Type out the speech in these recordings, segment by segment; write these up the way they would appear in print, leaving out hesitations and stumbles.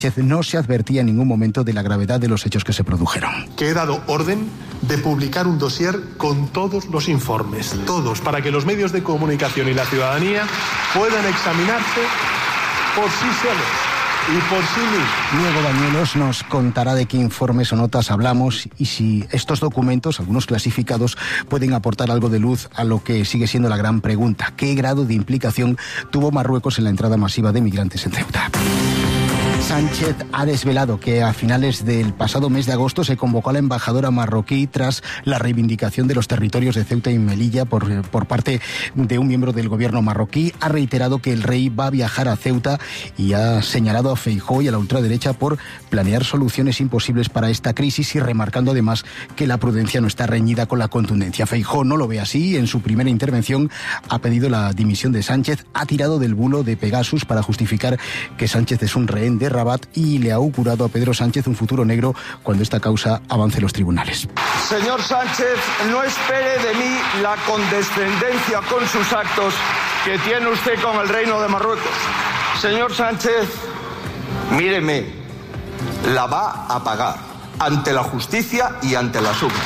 no se advertía en ningún momento de la gravedad de los hechos que se produjeron. Que he dado orden de publicar un dossier con todos los informes, todos, para que los medios de comunicación y la ciudadanía puedan examinarse por sí solos y por sí mismos. Diego Bañuelos nos contará de qué informes o notas hablamos y si estos documentos, algunos clasificados, pueden aportar algo de luz a lo que sigue siendo la gran pregunta: ¿qué grado de implicación tuvo Marruecos en la entrada masiva de migrantes en Ceuta? Sánchez ha desvelado que a finales del pasado mes de agosto se convocó a la embajadora marroquí tras la reivindicación de los territorios de Ceuta y Melilla por parte de un miembro del gobierno marroquí. Ha reiterado que el rey va a viajar a Ceuta y ha señalado a Feijóo y a la ultraderecha por planear soluciones imposibles para esta crisis, y remarcando además que la prudencia no está reñida con la contundencia. Feijóo no lo ve así. En su primera intervención ha pedido la dimisión de Sánchez, ha tirado del bulo de Pegasus para justificar que Sánchez es un rehén de Rabat y le ha augurado a Pedro Sánchez un futuro negro cuando esta causa avance en los tribunales. Señor Sánchez, no espere de mí la condescendencia con sus actos que tiene usted con el Reino de Marruecos. Señor Sánchez, míreme, la va a pagar ante la justicia y ante las urnas.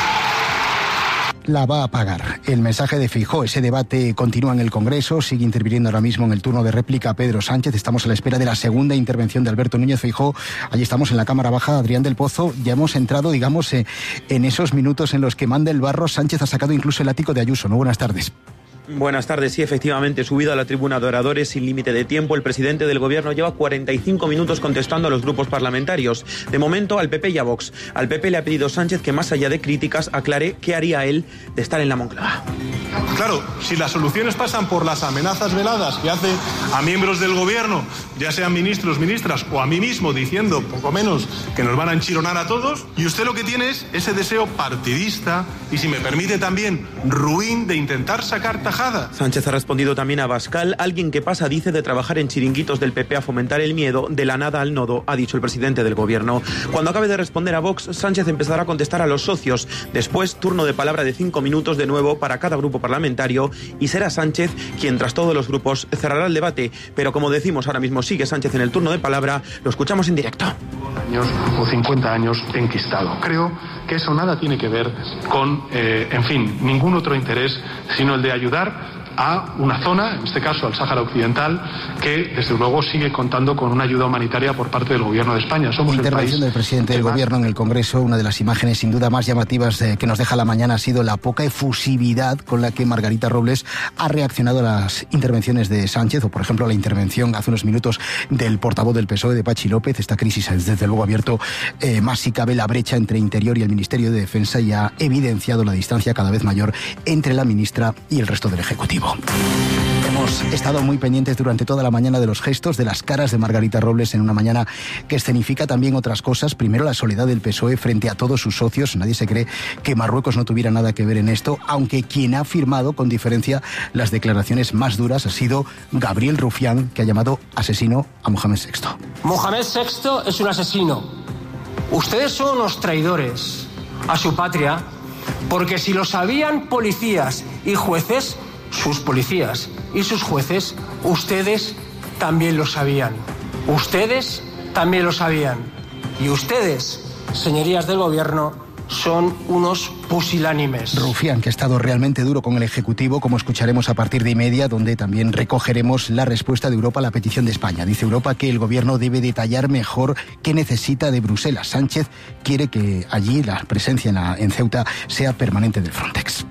La va a pagar. El mensaje de Feijóo. Ese debate continúa en el Congreso, sigue interviniendo ahora mismo en el turno de réplica Pedro Sánchez. Estamos a la espera de la segunda intervención de Alberto Núñez Feijóo. Allí estamos en la Cámara Baja. Adrián del Pozo, ya hemos entrado, digamos, en esos minutos en los que manda el barro. Sánchez ha sacado incluso el ático de Ayuso, ¿no? Buenas tardes. Buenas tardes. Sí, efectivamente, subido a la tribuna de oradores sin límite de tiempo, el presidente del gobierno lleva 45 minutos contestando a los grupos parlamentarios. De momento, al PP y a Vox. Al PP le ha pedido Sánchez que, más allá de críticas, aclare qué haría él de estar en la Moncloa. Claro, si las soluciones pasan por las amenazas veladas que hace a miembros del gobierno, ya sean ministros, ministras o a mí mismo, diciendo poco menos que nos van a enchironar a todos, y usted lo que tiene es ese deseo partidista y, si me permite también, ruin de intentar sacar tajada. Sánchez ha respondido también a Abascal. Alguien que pasa, dice, de trabajar en chiringuitos del PP a fomentar el miedo, de la nada al nodo, ha dicho el presidente del gobierno. Cuando acabe de responder a Vox, Sánchez empezará a contestar a los socios. Después, turno de palabra de 5 minutos de nuevo para cada grupo parlamentario, y será Sánchez quien, tras todos los grupos, cerrará el debate. Pero como decimos, ahora mismo sigue Sánchez en el turno de palabra. Lo escuchamos en directo. Años o 50 años enquistado. Creo que eso nada tiene que ver con, ningún otro interés, sino el de ayudar a una zona, en este caso al Sáhara Occidental, que desde luego sigue contando con una ayuda humanitaria por parte del gobierno de España. Somos intervención del presidente del gobierno en el Congreso. Una de las imágenes sin duda más llamativas que nos deja la mañana ha sido la poca efusividad con la que Margarita Robles ha reaccionado a las intervenciones de Sánchez, o por ejemplo a la intervención hace unos minutos del portavoz del PSOE, de Pachi López. Esta crisis ha desde luego abierto más si cabe la brecha entre Interior y el Ministerio de Defensa, y ha evidenciado la distancia cada vez mayor entre la ministra y el resto del Ejecutivo. Hemos estado muy pendientes durante toda la mañana de los gestos, de las caras de Margarita Robles en una mañana que escenifica también otras cosas. Primero, la soledad del PSOE frente a todos sus socios. Nadie se cree que Marruecos no tuviera nada que ver en esto, aunque quien ha firmado con diferencia las declaraciones más duras ha sido Gabriel Rufián, que ha llamado asesino a Mohamed VI. Mohamed VI es un asesino. Ustedes son unos traidores a su patria, porque si lo sabían policías y jueces, sus policías y sus jueces, ustedes también lo sabían. Ustedes también lo sabían. Y ustedes, señorías del gobierno, son unos pusilánimes. Rufián, que ha estado realmente duro con el Ejecutivo, como escucharemos a partir de 1:30, donde también recogeremos la respuesta de Europa a la petición de España. Dice Europa que el gobierno debe detallar mejor qué necesita de Bruselas. Sánchez quiere que allí la presencia en Ceuta sea permanente del Frontex.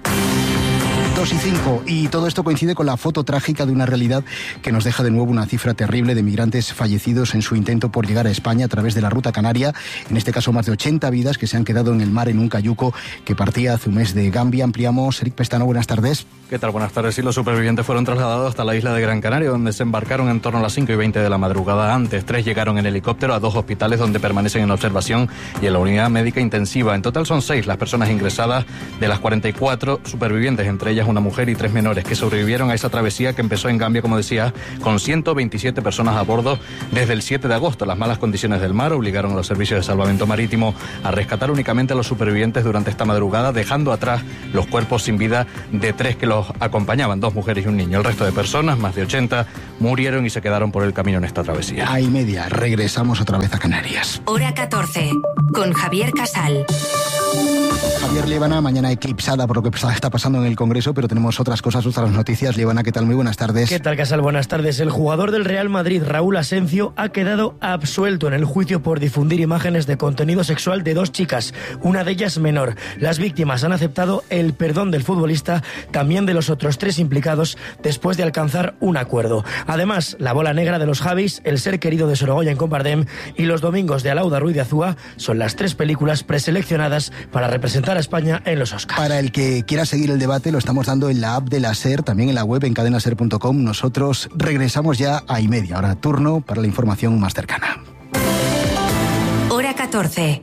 2:05, y todo esto coincide con la foto trágica de una realidad que nos deja de nuevo una cifra terrible de migrantes fallecidos en su intento por llegar a España a través de la ruta canaria. En este caso, más de 80 vidas que se han quedado en el mar en un cayuco que partía hace un mes de Gambia. Ampliamos. Eric Pestano, buenas tardes. ¿Qué tal? Buenas tardes. Sí, los supervivientes fueron trasladados hasta la isla de Gran Canaria, donde se embarcaron en torno a las 5:20 de la madrugada. Antes, 3 llegaron en helicóptero a 2 hospitales donde permanecen en observación y en la unidad médica intensiva. En total son 6 las personas ingresadas de las 44 supervivientes, entre ellas una una mujer y 3 menores que sobrevivieron a esa travesía que empezó en Gambia, como decía, con 127 personas a bordo desde el 7 de agosto. Las malas condiciones del mar obligaron a los servicios de salvamento marítimo a rescatar únicamente a los supervivientes durante esta madrugada, dejando atrás los cuerpos sin vida de 3 que los acompañaban, 2 mujeres y un niño. El resto de personas, más de 80, murieron y se quedaron por el camino en esta travesía. A y media, regresamos otra vez a Canarias. Hora 14, con Javier Casal. Javier, Líbana, mañana eclipsada por lo que está pasando en el Congreso, pero tenemos otras cosas, otras noticias. Líbana, ¿qué tal? Muy buenas tardes. ¿Qué tal, Casal? Buenas tardes. El jugador del Real Madrid, Raúl Asencio, ha quedado absuelto en el juicio por difundir imágenes de contenido sexual de 2 chicas, una de ellas menor. Las víctimas han aceptado el perdón del futbolista, también de los otros 3 implicados, después de alcanzar un acuerdo. Además, La bola negra de los Javis, El ser querido de Sorogoyen con Bardem y Los domingos de Alauda Ruiz de Azúa son las 3 películas preseleccionadas para representar a España en los Oscars. Para el que quiera seguir el debate, lo estamos dando en la app de la SER, también en la web en cadenaser.com. Nosotros regresamos ya a y media. Ahora turno para la información más cercana. Hora 14.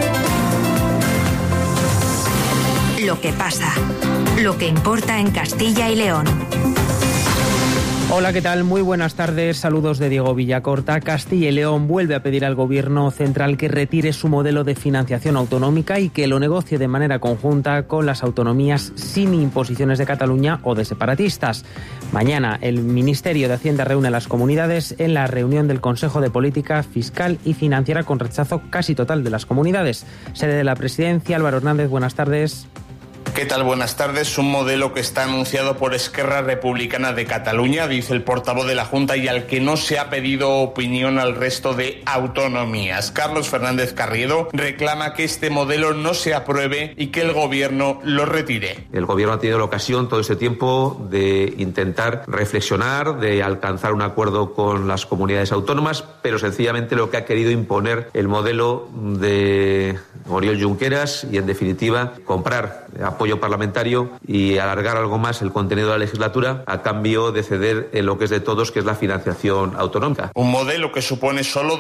Lo que pasa. Lo que importa en Castilla y León. Hola, ¿qué tal? Muy buenas tardes. Saludos de Diego Villacorta. Castilla y León vuelve a pedir al Gobierno central que retire su modelo de financiación autonómica y que lo negocie de manera conjunta con las autonomías sin imposiciones de Cataluña o de separatistas. Mañana el Ministerio de Hacienda reúne a las comunidades en la reunión del Consejo de Política Fiscal y Financiera con rechazo casi total de las comunidades. Sede de la Presidencia, Álvaro Hernández, buenas tardes. ¿Qué tal? Buenas tardes. Un modelo que está anunciado por Esquerra Republicana de Cataluña, dice el portavoz de la Junta, y al que no se ha pedido opinión al resto de autonomías. Carlos Fernández Carriedo reclama que este modelo no se apruebe y que el Gobierno lo retire. El Gobierno ha tenido la ocasión todo este tiempo de intentar reflexionar, de alcanzar un acuerdo con las comunidades autónomas, pero sencillamente lo que ha querido imponer el modelo de Oriol Junqueras y, en definitiva, comprar apoyo parlamentario y alargar algo más el contenido de la legislatura a cambio de ceder en lo que es de todos, que es la financiación autonómica. Un modelo que supone solo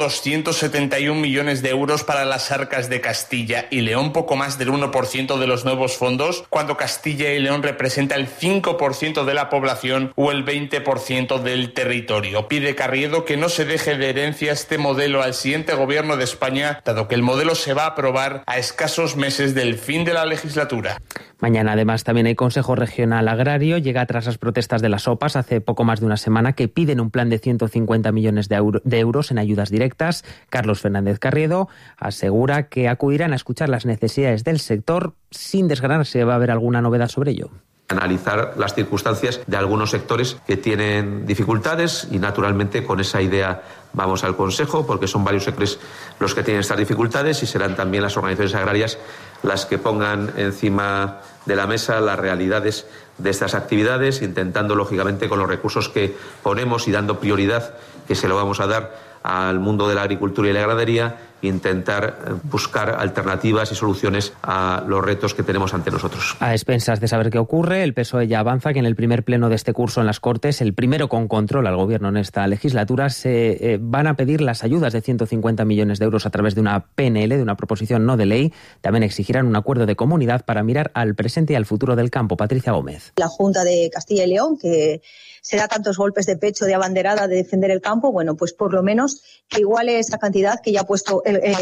271 millones de euros para las arcas de Castilla y León, poco más del 1% de los nuevos fondos, cuando Castilla y León representa el 5% de la población o el 20% del territorio. Pide Carriedo que no se deje de herencia este modelo al siguiente Gobierno de España, dado que el modelo se va a aprobar a escasos meses del fin de la legislatura. Mañana, además, también hay Consejo Regional Agrario. Llega tras las protestas de las OPAs hace poco más de una semana, que piden un plan de 150 millones de euros en ayudas directas. Carlos Fernández Carriedo asegura que acudirán a escuchar las necesidades del sector sin desgranar si va a haber alguna novedad sobre ello. Analizar las circunstancias de algunos sectores que tienen dificultades y, naturalmente, con esa idea vamos al Consejo, porque son varios sectores los que tienen estas dificultades y serán también las organizaciones agrarias las que pongan encima de la mesa las realidades de estas actividades, intentando, lógicamente, con los recursos que ponemos y dando prioridad, que se lo vamos a dar al mundo de la agricultura y la ganadería, intentar buscar alternativas y soluciones a los retos que tenemos ante nosotros. A expensas de saber qué ocurre, el PSOE ya avanza que en el primer pleno de este curso en las Cortes, el primero con control al Gobierno en esta legislatura, se van a pedir las ayudas de 150 millones de euros a través de una PNL, de una proposición no de ley. También exigirán un acuerdo de comunidad para mirar al presente y al futuro del campo. Patricia Gómez. La Junta de Castilla y León, que se da tantos golpes de pecho de abanderada de defender el campo, bueno, pues por lo menos que iguale esa cantidad que ya ha puesto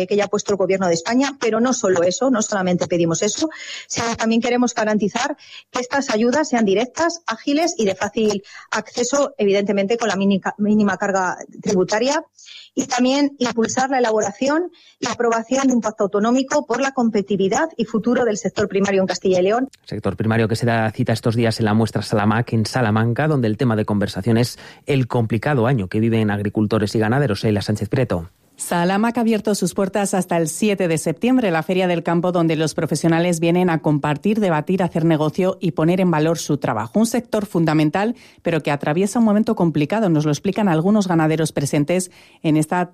el Gobierno de España. Pero no solo eso, no solamente pedimos eso, sino también queremos garantizar que estas ayudas sean directas, ágiles y de fácil acceso, evidentemente con la mínima carga tributaria, y también impulsar la elaboración y aprobación de un pacto autonómico por la competitividad y futuro del sector primario en Castilla y León. Sector primario que se da cita estos días en la muestra Salamac en Salamanca, donde el tema de conversación es el complicado año que viven agricultores y ganaderos. Eila Sánchez Prieto. Salamac ha abierto sus puertas hasta el 7 de septiembre, la Feria del Campo, donde los profesionales vienen a compartir, debatir, hacer negocio y poner en valor su trabajo. Un sector fundamental, pero que atraviesa un momento complicado. Nos lo explican algunos ganaderos presentes en esta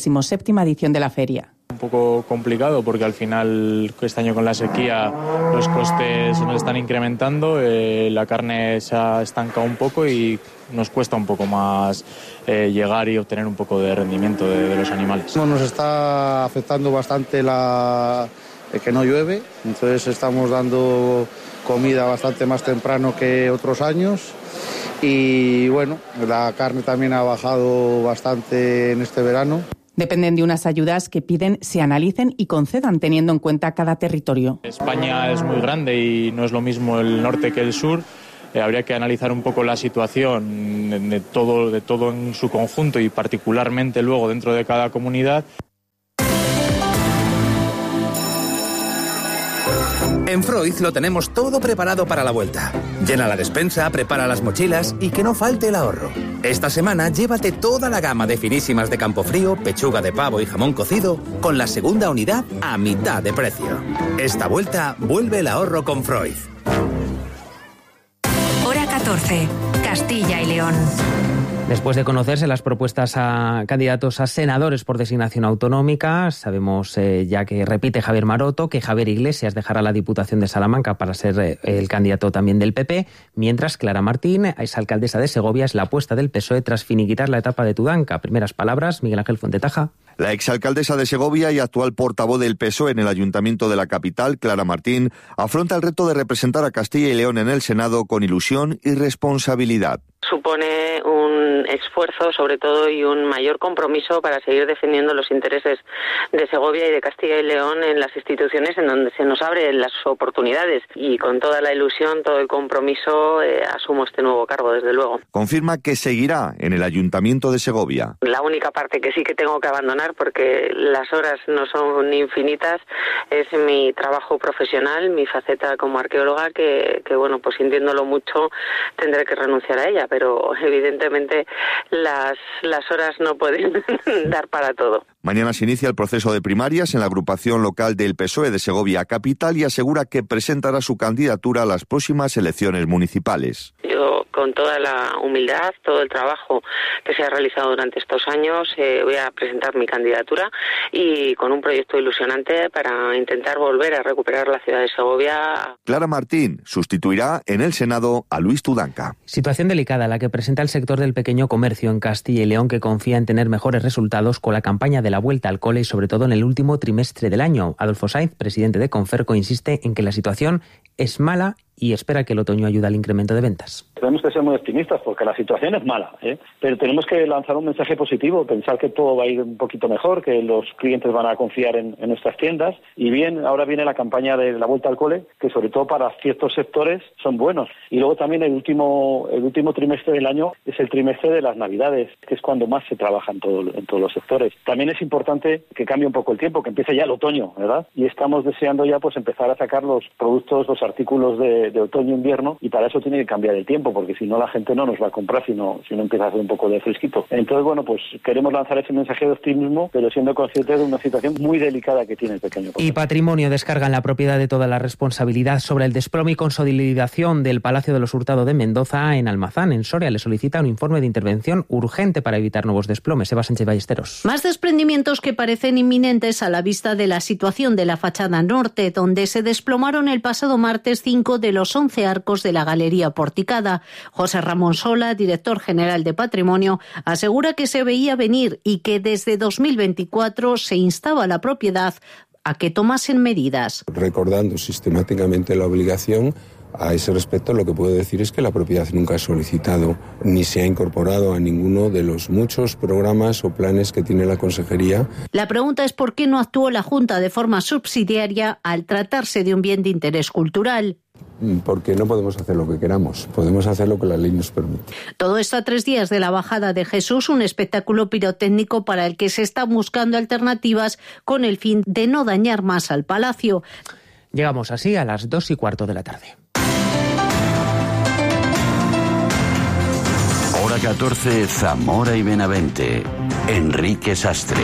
37ª edición de la feria. Un poco complicado porque al final este año con la sequía los costes nos están incrementando, la carne se ha estancado un poco y nos cuesta un poco más llegar y obtener un poco de rendimiento de los animales. Nos está afectando bastante que no llueve, entonces estamos dando comida bastante más temprano que otros años. Y bueno, la carne también ha bajado bastante en este verano. Dependen de unas ayudas que piden se analicen y concedan teniendo en cuenta cada territorio. España es muy grande y no es lo mismo el norte que el sur. Habría que analizar un poco la situación de todo en su conjunto y particularmente luego dentro de cada comunidad. En Freud lo tenemos todo preparado para la vuelta. Llena la despensa, prepara las mochilas y que no falte el ahorro. Esta semana llévate toda la gama de finísimas de Campofrío, pechuga de pavo y jamón cocido con la segunda unidad a mitad de precio. Esta vuelta vuelve el ahorro con Freud. Hora 14. Castilla y León. Después de conocerse las propuestas a candidatos a senadores por designación autonómica, sabemos ya que repite Javier Maroto, que Javier Iglesias dejará la Diputación de Salamanca para ser el candidato también del PP, mientras Clara Martín, exalcaldesa de Segovia, es la apuesta del PSOE tras finiquitar la etapa de Tudanca. Primeras palabras, Miguel Ángel Fuentetaja. La exalcaldesa de Segovia y actual portavoz del PSOE en el Ayuntamiento de la capital, Clara Martín, afronta el reto de representar a Castilla y León en el Senado con ilusión y responsabilidad. Supone un esfuerzo, sobre todo, y un mayor compromiso para seguir defendiendo los intereses de Segovia y de Castilla y León en las instituciones en donde se nos abren las oportunidades. Y con toda la ilusión, todo el compromiso, asumo este nuevo cargo, desde luego. Confirma que seguirá en el Ayuntamiento de Segovia. La única parte que sí que tengo que abandonar, porque las horas no son infinitas, es mi trabajo profesional, mi faceta como arqueóloga, que bueno, pues sintiéndolo mucho, tendré que renunciar a ella. Pero evidentemente las horas no pueden dar para todo. Mañana se inicia el proceso de primarias en la agrupación local del PSOE de Segovia Capital y asegura que presentará su candidatura a las próximas elecciones municipales. Yo, con toda la humildad, todo el trabajo que se ha realizado durante estos años, voy a presentar mi candidatura y con un proyecto ilusionante para intentar volver a recuperar la ciudad de Segovia. Clara Martín sustituirá en el Senado a Luis Tudanca. Situación delicada la que presenta el sector del pequeño comercio en Castilla y León, que confía en tener mejores resultados con la campaña de la vuelta al cole y sobre todo en el último trimestre del año. Adolfo Sainz, presidente de Conferco, insiste en que la situación es mala y espera que el otoño ayude al incremento de ventas. Tenemos que ser muy optimistas porque la situación es mala, pero tenemos que lanzar un mensaje positivo, pensar que todo va a ir un poquito mejor, que los clientes van a confiar en nuestras tiendas. Y bien, ahora viene la campaña de la vuelta al cole, que sobre todo para ciertos sectores son buenos. Y luego también el último trimestre del año es el trimestre de las Navidades, que es cuando más se trabaja en todos los sectores. También es importante que cambie un poco el tiempo, que empiece ya el otoño, ¿verdad? Y estamos deseando ya pues empezar a sacar los productos, los artículos de otoño-invierno, y para eso tiene que cambiar el tiempo, porque si no la gente no nos va a comprar si no empieza a hacer un poco de fresquito. Entonces, bueno, pues queremos lanzar ese mensaje de optimismo, pero siendo conscientes de una situación muy delicada que tiene el pequeño comercio. Y Patrimonio descarga en la propiedad de toda la responsabilidad sobre el desplome y consolidación del Palacio de los Hurtado de Mendoza en Almazán, en Soria. Le solicita un informe de intervención urgente para evitar nuevos desplomes. Eva Sánchez Ballesteros. Más desprendimientos que parecen inminentes a la vista de la situación de la fachada norte, donde se desplomaron el pasado martes 5 de los 11 arcos de la galería porticada. José Ramón Sola, director general de Patrimonio, asegura que se veía venir y que desde 2024 se instaba a la propiedad a que tomasen medidas. Recordando sistemáticamente la obligación, a ese respecto lo que puedo decir es que la propiedad nunca ha solicitado ni se ha incorporado a ninguno de los muchos programas o planes que tiene la Consejería. La pregunta es por qué no actuó la Junta de forma subsidiaria al tratarse de un bien de interés cultural. Porque no podemos hacer lo que queramos, podemos hacer lo que la ley nos permite. Todo esto a 3 días de la bajada de Jesús, un espectáculo pirotécnico para el que se está buscando alternativas con el fin de no dañar más al palacio. Llegamos así a las 2:15 de la tarde. Hora 14, Zamora y Benavente. Enrique Sastre.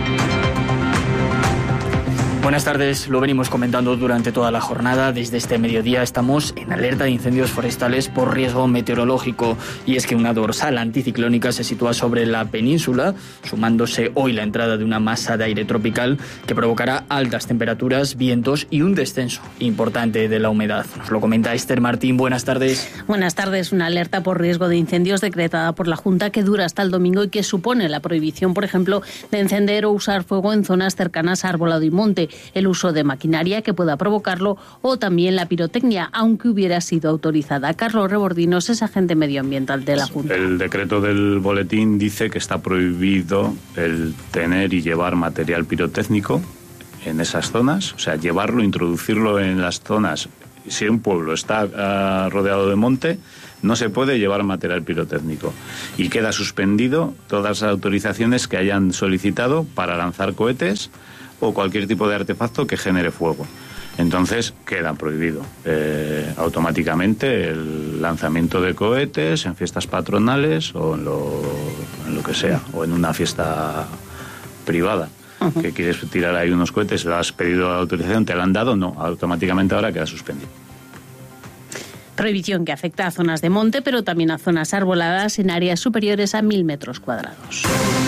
Buenas tardes, lo venimos comentando durante toda la jornada. Desde este mediodía estamos en alerta de incendios forestales por riesgo meteorológico. Y es que una dorsal anticiclónica se sitúa sobre la península, sumándose hoy la entrada de una masa de aire tropical que provocará altas temperaturas, vientos y un descenso importante de la humedad. Nos lo comenta Esther Martín. Buenas tardes. Buenas tardes. Una alerta por riesgo de incendios decretada por la Junta que dura hasta el domingo y que supone la prohibición, por ejemplo, de encender o usar fuego en zonas cercanas a arbolado y monte. el uso de maquinaria que pueda provocarlo o también la pirotecnia, aunque hubiera sido autorizada. Carlos Rebordinos es agente medioambiental de la Junta. El decreto del boletín dice que está prohibido el tener y llevar material pirotécnico en esas zonas, o sea, llevarlo, introducirlo en las zonas. Si un pueblo está rodeado de monte, no se puede llevar material pirotécnico y queda suspendido todas las autorizaciones que hayan solicitado para lanzar cohetes o cualquier tipo de artefacto que genere fuego. Entonces queda prohibido automáticamente el lanzamiento de cohetes en fiestas patronales o en lo que sea, o en una fiesta privada. Uh-huh. Que quieres tirar ahí unos cohetes, le has pedido autorización, te la han dado, no, automáticamente ahora queda suspendido. Prohibición que afecta a zonas de monte, pero también a zonas arboladas en áreas superiores a 1.000 metros cuadrados.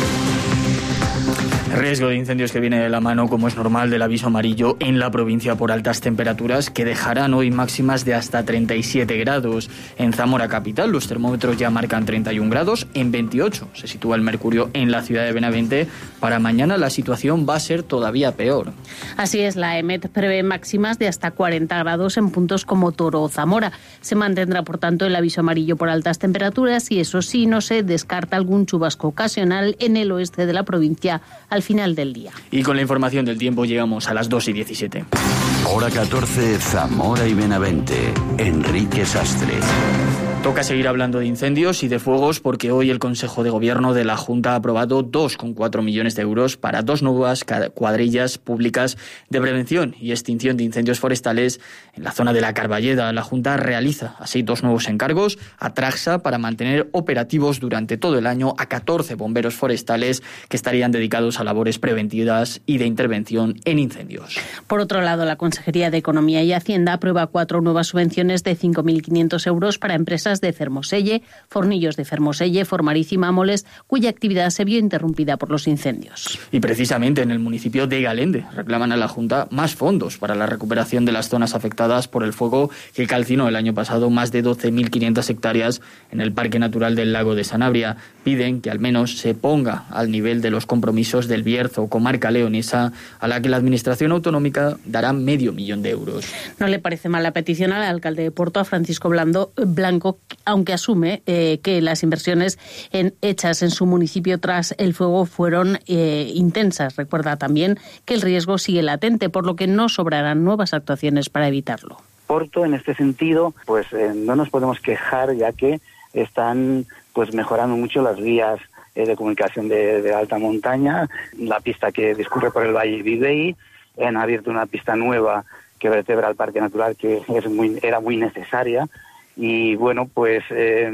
Riesgo de incendios que viene de la mano, como es normal, del aviso amarillo en la provincia por altas temperaturas que dejarán hoy máximas de hasta 37 grados. En Zamora capital los termómetros ya marcan 31 grados, en 28 se sitúa el mercurio en la ciudad de Benavente. Para mañana la situación va a ser todavía peor. Así es, la EMET prevé máximas de hasta 40 grados en puntos como Toro o Zamora. Se mantendrá, por tanto, el aviso amarillo por altas temperaturas y eso sí, no se descarta algún chubasco ocasional en el oeste de la provincia al final del día. Y con la información del tiempo llegamos a las 2:17. Hora 14, Zamora y Benavente. Enrique Sastre. Toca seguir hablando de incendios y de fuegos porque hoy el Consejo de Gobierno de la Junta ha aprobado 2,4 millones de euros para 2 nuevas cuadrillas públicas de prevención y extinción de incendios forestales en la zona de la Carballeda. La Junta realiza así 2 nuevos encargos a Traxa para mantener operativos durante todo el año a 14 bomberos forestales que estarían dedicados a labores preventivas y de intervención en incendios. Por otro lado, la Consejería de Economía y Hacienda aprueba 4 nuevas subvenciones de 5.500 euros para empresas de Fermoselle, Fornillos de Fermoselle, Formariz y Mámoles, cuya actividad se vio interrumpida por los incendios. Y precisamente en el municipio de Galende reclaman a la Junta más fondos para la recuperación de las zonas afectadas por el fuego que calcinó el año pasado más de 12.500 hectáreas en el Parque Natural del Lago de Sanabria. Piden que al menos se ponga al nivel de los compromisos del Bierzo, comarca leonesa, a la que la Administración autonómica dará 500.000 euros. No le parece mal la petición al alcalde de Porto, a Francisco Blanco, aunque asume que las inversiones hechas en su municipio tras el fuego fueron intensas. Recuerda también que el riesgo sigue latente, por lo que no sobrarán nuevas actuaciones para evitarlo. Porto, en este sentido, pues no nos podemos quejar, ya que están pues mejorando mucho las vías de comunicación de alta montaña, la pista que discurre por el Valle Videi, han abierto una pista nueva que vertebra el Parque Natural, que era muy necesaria. Y bueno, pues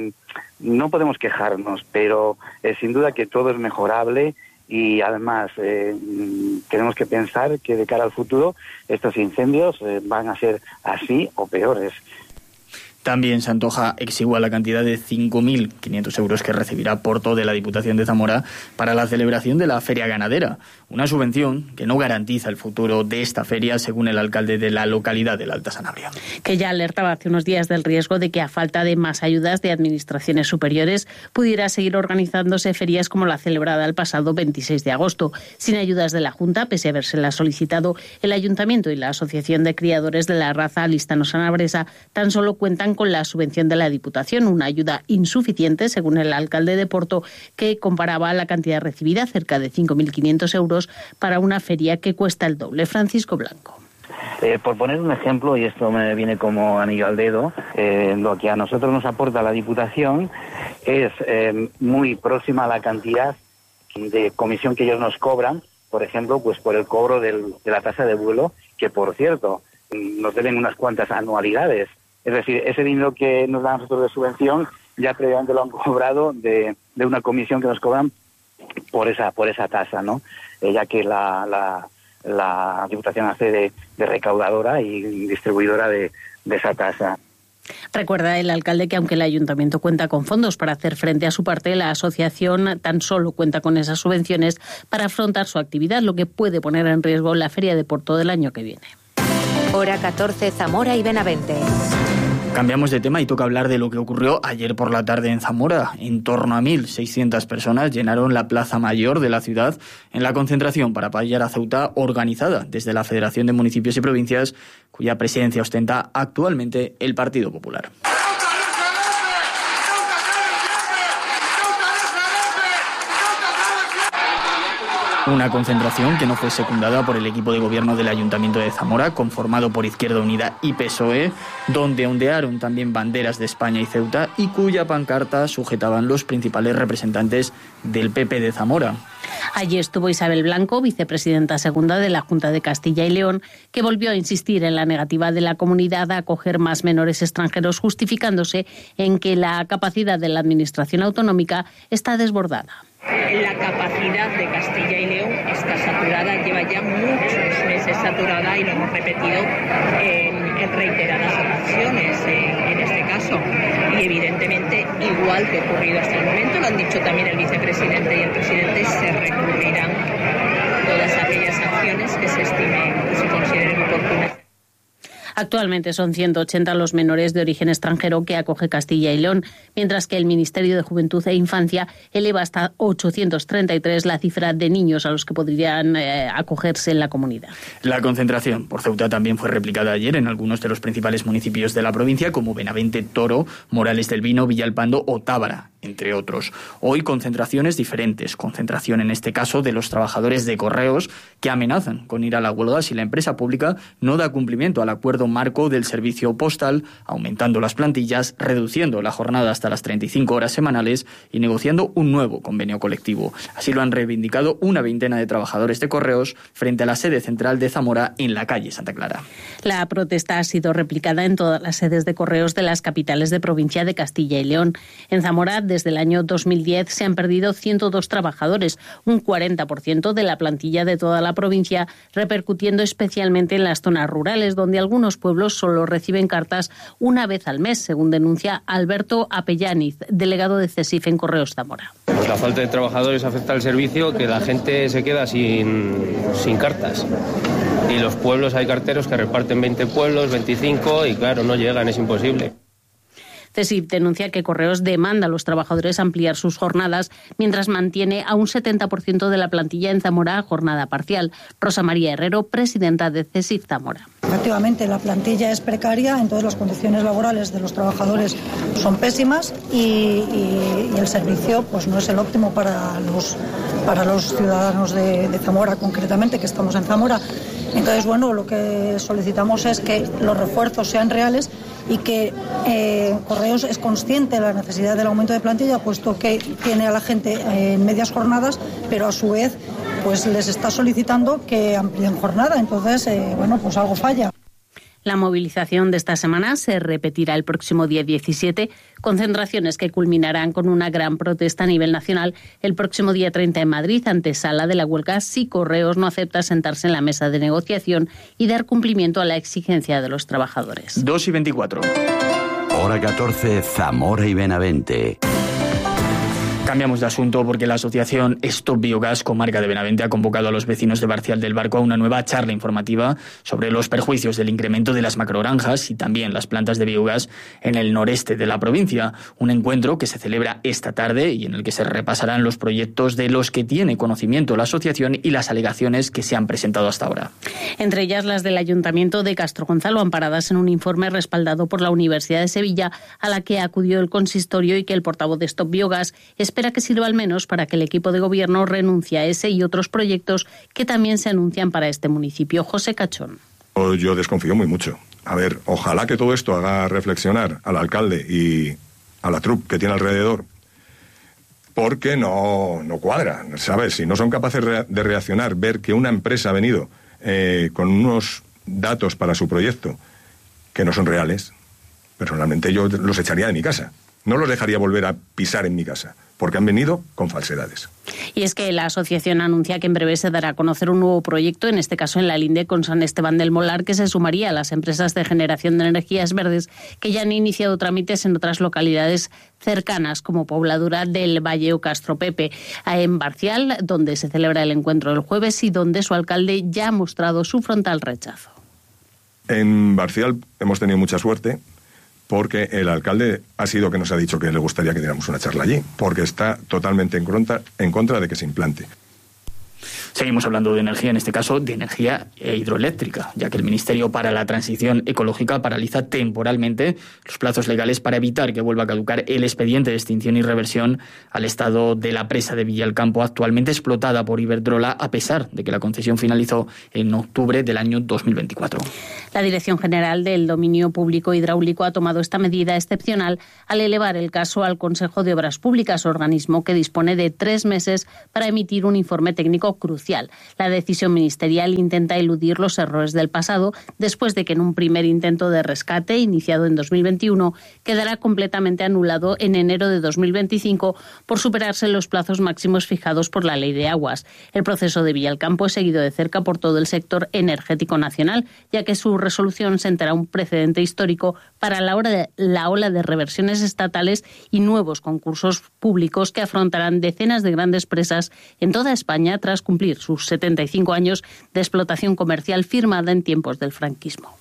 no podemos quejarnos, pero sin duda que todo es mejorable y además tenemos que pensar que de cara al futuro estos incendios van a ser así o peores. También se antoja exigua la cantidad de 5.500 euros que recibirá Porto de la Diputación de Zamora para la celebración de la Feria Ganadera, una subvención que no garantiza el futuro de esta feria, según el alcalde de la localidad del Alta Sanabria. Que ya alertaba hace unos días del riesgo de que a falta de más ayudas de administraciones superiores pudiera seguir organizándose ferias como la celebrada el pasado 26 de agosto. Sin ayudas de la Junta, pese a habérsela solicitado, el Ayuntamiento y la Asociación de Criadores de la Raza Alistano-Sanabresa tan solo cuentan con la subvención de la Diputación, una ayuda insuficiente, según el alcalde de Porto, que comparaba la cantidad recibida, cerca de 5.500 euros, para una feria que cuesta el doble. Francisco Blanco. Por poner un ejemplo, y esto me viene como anillo al dedo, lo que a nosotros nos aporta la Diputación es muy próxima a la cantidad de comisión que ellos nos cobran, por ejemplo, pues por el cobro de la tasa de vuelo, que por cierto, nos deben unas cuantas anualidades. Es decir, ese dinero que nos dan a nosotros de subvención ya previamente lo han cobrado de una comisión que nos cobran por esa tasa, ¿no? Ya que la Diputación hace de recaudadora y distribuidora de esa tasa. Recuerda el alcalde que aunque el ayuntamiento cuenta con fondos para hacer frente a su parte, la asociación tan solo cuenta con esas subvenciones para afrontar su actividad, lo que puede poner en riesgo la Feria de Porto del año que viene. Hora 14, Zamora y Benavente. Cambiamos de tema y toca hablar de lo que ocurrió ayer por la tarde en Zamora. En torno a 1.600 personas llenaron la Plaza Mayor de la ciudad en la concentración para apoyar a Ceuta, organizada desde la Federación de Municipios y Provincias, cuya presidencia ostenta actualmente el Partido Popular. Una concentración que no fue secundada por el equipo de gobierno del Ayuntamiento de Zamora, conformado por Izquierda Unida y PSOE, donde ondearon también banderas de España y Ceuta y cuya pancarta sujetaban los principales representantes del PP de Zamora. Allí estuvo Isabel Blanco, vicepresidenta segunda de la Junta de Castilla y León, que volvió a insistir en la negativa de la comunidad a acoger más menores extranjeros, justificándose en que la capacidad de la Administración autonómica está desbordada. La capacidad de Castilla y León está saturada, lleva ya muchos meses saturada y lo hemos repetido en reiteradas ocasiones en este caso. Y evidentemente, igual que ha ocurrido hasta el momento, lo han dicho también el vicepresidente y el presidente, se recurrirán todas aquellas acciones que se estimen o se consideren oportunas. Actualmente son 180 los menores de origen extranjero que acoge Castilla y León, mientras que el Ministerio de Juventud e Infancia eleva hasta 833 la cifra de niños a los que podrían acogerse en la comunidad. La concentración por Ceuta también fue replicada ayer en algunos de los principales municipios de la provincia, como Benavente, Toro, Morales del Vino, Villalpando o Tábara, entre otros. Hoy concentraciones diferentes, concentración en este caso de los trabajadores de Correos que amenazan con ir a la huelga si la empresa pública no da cumplimiento al acuerdo marco del servicio postal, aumentando las plantillas, reduciendo la jornada hasta las 35 horas semanales y negociando un nuevo convenio colectivo. Así lo han reivindicado una veintena de trabajadores de Correos frente a la sede central de Zamora en la calle Santa Clara. La protesta ha sido replicada en todas las sedes de Correos de las capitales de provincia de Castilla y León. En Zamora, desde el año 2010 se han perdido 102 trabajadores, un 40% de la plantilla de toda la provincia, repercutiendo especialmente en las zonas rurales, donde algunos pueblos solo reciben cartas una vez al mes, según denuncia Alberto Apellaniz, delegado de CESIF en Correos Zamora. Pues la falta de trabajadores afecta al servicio, que la gente se queda sin cartas. Y los pueblos, hay carteros que reparten 20 pueblos, 25, y claro, no llegan, es imposible. CESIF denuncia que Correos demanda a los trabajadores ampliar sus jornadas mientras mantiene a un 70% de la plantilla en Zamora a jornada parcial. Rosa María Herrero, presidenta de CESIF Zamora. Efectivamente, la plantilla es precaria, entonces las condiciones laborales de los trabajadores son pésimas y el servicio pues no es el óptimo para los ciudadanos de Zamora, concretamente, que estamos en Zamora. Entonces, bueno, lo que solicitamos es que los refuerzos sean reales y que Correos es consciente de la necesidad del aumento de plantilla, puesto que tiene a la gente en medias jornadas, pero a su vez pues les está solicitando que amplíen jornada. Entonces, bueno, pues algo falla. La movilización de esta semana se repetirá el próximo día 17, concentraciones que culminarán con una gran protesta a nivel nacional el próximo día 30 en Madrid, antesala de la huelga si Correos no acepta sentarse en la mesa de negociación y dar cumplimiento a la exigencia de los trabajadores. 2:24. Hora 14, Zamora y Benavente. Cambiamos de asunto porque la asociación Stop Biogas, comarca de Benavente, ha convocado a los vecinos de Barcial del Barco a una nueva charla informativa sobre los perjuicios del incremento de las macrogranjas y también las plantas de biogás en el noreste de la provincia. Un encuentro que se celebra esta tarde y en el que se repasarán los proyectos de los que tiene conocimiento la asociación y las alegaciones que se han presentado hasta ahora. Entre ellas las del Ayuntamiento de Castro Gonzalo, amparadas en un informe respaldado por la Universidad de Sevilla, a la que acudió el consistorio y que el portavoz de Stop Biogas espera que sirva al menos para que el equipo de gobierno renuncie a ese y otros proyectos que también se anuncian para este municipio. José Cachón. Yo desconfío muy mucho. A ver, ojalá que todo esto haga reflexionar al alcalde y a la troupe que tiene alrededor, porque no cuadra, ¿sabes? Si no son capaces de reaccionar, ver que una empresa ha venido con unos datos para su proyecto que no son reales, personalmente yo los echaría de mi casa. No los dejaría volver a pisar en mi casa, porque han venido con falsedades. Y es que la asociación anuncia que en breve se dará a conocer un nuevo proyecto, en este caso en la linde con San Esteban del Molar, que se sumaría a las empresas de generación de energías verdes que ya han iniciado trámites en otras localidades cercanas, como Pobladura del Valle o Castro Pepe, en Barcial, donde se celebra el encuentro del jueves y donde su alcalde ya ha mostrado su frontal rechazo. En Barcial hemos tenido mucha suerte, porque el alcalde ha sido que nos ha dicho que le gustaría que diéramos una charla allí, porque está totalmente en contra de que se implante. Seguimos hablando de energía, en este caso de energía hidroeléctrica, ya que el Ministerio para la Transición Ecológica paraliza temporalmente los plazos legales para evitar que vuelva a caducar el expediente de extinción y reversión al estado de la presa de Villalcampo, actualmente explotada por Iberdrola, a pesar de que la concesión finalizó en octubre del año 2024. La Dirección General del Dominio Público Hidráulico ha tomado esta medida excepcional al elevar el caso al Consejo de Obras Públicas, organismo que dispone de 3 meses para emitir un informe técnico crucial. La decisión ministerial intenta eludir los errores del pasado, después de que en un primer intento de rescate, iniciado en 2021, quedará completamente anulado en enero de 2025 por superarse los plazos máximos fijados por la Ley de Aguas. El proceso de Villalcampo es seguido de cerca por todo el sector energético nacional, ya que su resolución sentará un precedente histórico para la ola de reversiones estatales y nuevos concursos públicos que afrontarán decenas de grandes presas en toda España tras cumplir sus 75 años de explotación comercial firmada en tiempos del franquismo.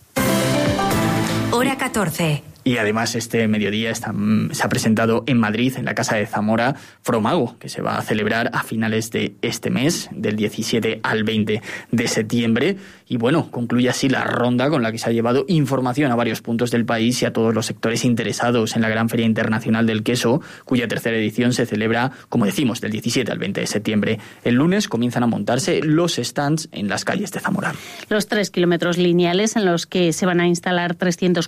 Hora 14. Y además este mediodía se ha presentado en Madrid, en la Casa de Zamora, Fromago, que se va a celebrar a finales de este mes, del 17 al 20 de septiembre. Y bueno, concluye así la ronda con la que se ha llevado información a varios puntos del país y a todos los sectores interesados en la Gran Feria Internacional del Queso, cuya tercera edición se celebra, como decimos, del 17 al 20 de septiembre. El lunes comienzan a montarse los stands en las calles de Zamora. Los 3 kilómetros lineales en los que se van a instalar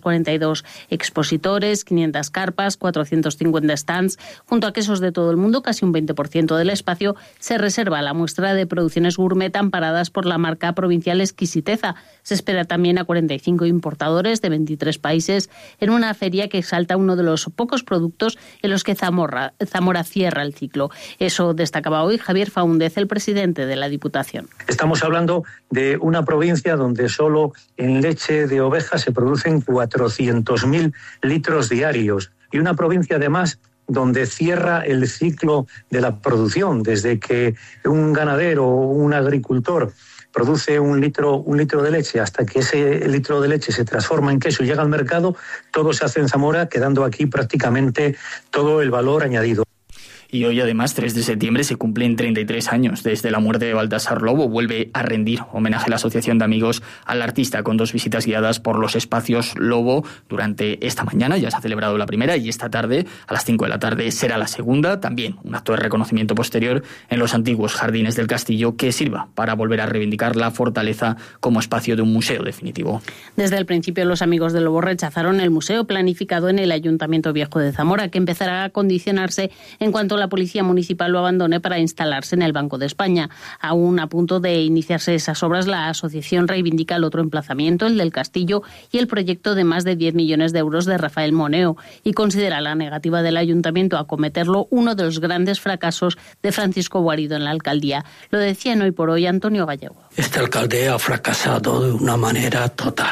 342 expositores, 500 carpas, 450 stands, junto a quesos de todo el mundo, casi un 20% del espacio se reserva a la muestra de producciones gourmet amparadas por la marca provincial Exquisiteza. Se espera también a 45 importadores de 23 países en una feria que exalta uno de los pocos productos en los que Zamora cierra el ciclo. Eso destacaba hoy Javier Faúndez, el presidente de la Diputación. Estamos hablando de una provincia donde solo en leche de oveja se producen 400.000 litros diarios, y una provincia además donde cierra el ciclo de la producción, desde que un ganadero o un agricultor produce un litro de leche hasta que ese litro de leche se transforma en queso y llega al mercado, todo se hace en Zamora, quedando aquí prácticamente todo el valor añadido. Y hoy, además, 3 de septiembre, se cumplen 33 años desde la muerte de Baltasar Lobo. Vuelve a rendir homenaje a la Asociación de Amigos al artista, con 2 visitas guiadas por los espacios Lobo durante esta mañana. Ya se ha celebrado la primera y esta tarde, a las 5 de la tarde, será la segunda. También un acto de reconocimiento posterior en los antiguos jardines del castillo, que sirva para volver a reivindicar la fortaleza como espacio de un museo definitivo. Desde el principio, los Amigos del Lobo rechazaron el museo planificado en el Ayuntamiento Viejo de Zamora, que empezará a condicionarse en cuanto la Policía Municipal lo abandone para instalarse en el Banco de España. Aún a punto de iniciarse esas obras, la asociación reivindica el otro emplazamiento, el del Castillo, y el proyecto de más de 10 millones de euros de Rafael Moneo, y considera la negativa del Ayuntamiento a acometerlo uno de los grandes fracasos de Francisco Guarido en la alcaldía. Lo decía en Hoy por Hoy Antonio Gallego. Este alcalde ha fracasado de una manera total.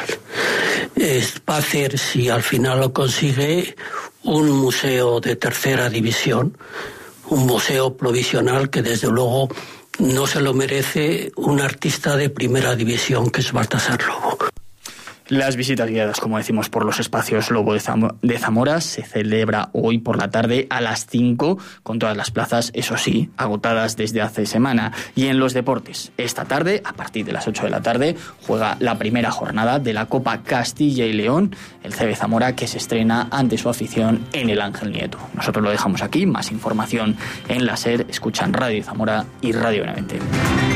Va a hacer, si al final lo consigue, un museo de tercera división, un museo provisional que desde luego no se lo merece un artista de primera división, que es Baltasar Lobo. Las visitas guiadas, como decimos, por los espacios Lobo de Zamora se celebra hoy por la tarde a las 5, con todas las plazas, eso sí, agotadas desde hace semana. Y en los deportes, esta tarde, a partir de las 8 de la tarde, juega la primera jornada de la Copa Castilla y León, el CB Zamora, que se estrena ante su afición en el Ángel Nieto. Nosotros lo dejamos aquí, más información en la SER, escuchan Radio Zamora y Radio Benavente.